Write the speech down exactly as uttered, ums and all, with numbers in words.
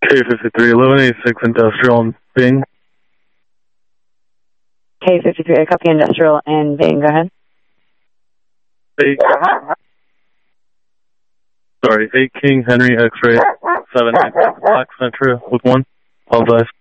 K fifty-three, eleven eighty-six Industrial and Bing. K fifty-three, I copy Industrial and Bing, go ahead. Eight. Sorry, eight King Henry X-ray seven Black Centra with one. Apologize.